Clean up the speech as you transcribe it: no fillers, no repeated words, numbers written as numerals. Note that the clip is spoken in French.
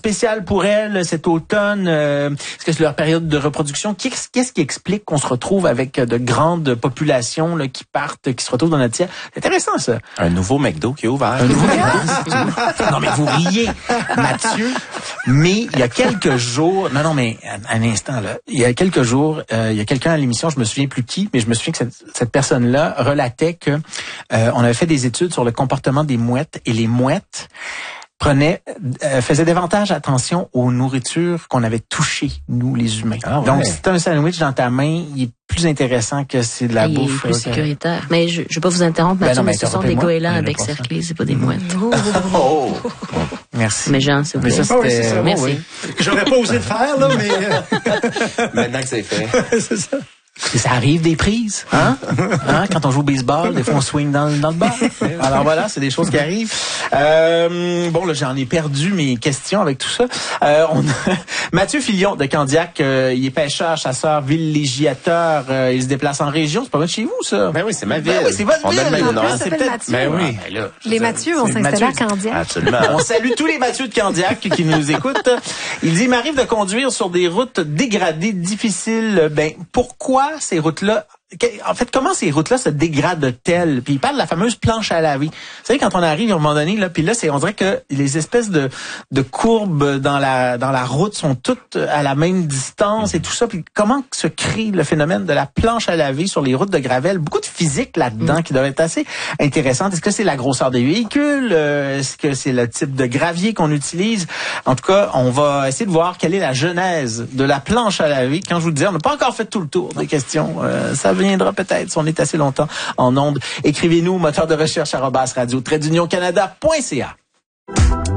spécial pour elles cet automne? Est-ce que c'est leur période de reproduction? Qu'est-ce qui explique qu'on se retrouve avec de grandes populations là, qui partent, qui se retrouvent dans notre ciel? C'est intéressant, ça. Un nouveau McDo qui est ouvert. Un nouveau McDo? Non, mais vous riez, Mathieu. Mais il y a quelques jours... Non, mais un instant, là. Il y a quelques jours, il y a quelqu'un à l'émission, je me souviens plus qui, mais je me souviens que cette personne-là relatait que on avait fait des études sur le comportement des mouettes et les mouettes faisaient davantage attention aux nourritures qu'on avait touchées, nous, les humains. Ah ouais. Donc, si t'as un sandwich dans ta main, il est plus intéressant que c'est de la bouffe. Il est plus sécuritaire. Mais je vais pas vous interrompre, Mathieu, mais ce sont des goélands avec cerclés, c'est pas des mouettes. Oh! Merci. Mais Jean, s'il vous plaît. Merci. Oui. J'aurais pas osé le faire, là, mais... Maintenant que c'est fait. C'est ça. Et ça arrive des prises, hein? Quand on joue au baseball, des fois on swing dans le bas. Alors voilà, c'est des choses qui arrivent. Bon, là, j'en ai perdu mes questions avec tout ça. Mathieu Filion de Candiac, il est pêcheur, chasseur, villégiateur. Il se déplace en région. C'est pas loin de chez vous, ça? Ben oui, c'est ma ville. Ben oui, c'est votre ville. On a le même nom. C'est peut-être Ben oui. Ben là, les Mathieu vont s'installer à Candiac. Absolument. On salue tous les Mathieu de Candiac qui nous écoutent. Il dit, il m'arrive de conduire sur des routes dégradées, difficiles. Ben, pourquoi ces routes-là, en fait, comment ces routes-là se dégradent-elles? Puis il parle de la fameuse planche à laver. Vous savez, quand on arrive à un moment donné, là, puis là, on dirait que les espèces de courbes dans la route sont toutes à la même distance et tout ça. Puis comment se crée le phénomène de la planche à laver sur les routes de Gravel? Beaucoup de physique là-dedans qui doit être assez intéressante. Est-ce que c'est la grosseur des véhicules? Est-ce que c'est le type de gravier qu'on utilise? En tout cas, on va essayer de voir quelle est la genèse de la planche à laver. Quand je vous le dis, on n'a pas encore fait tout le tour des questions. Ça viendra peut-être si on est assez longtemps en ondes. Écrivez-nous, moteur de recherche @radio-canada.ca.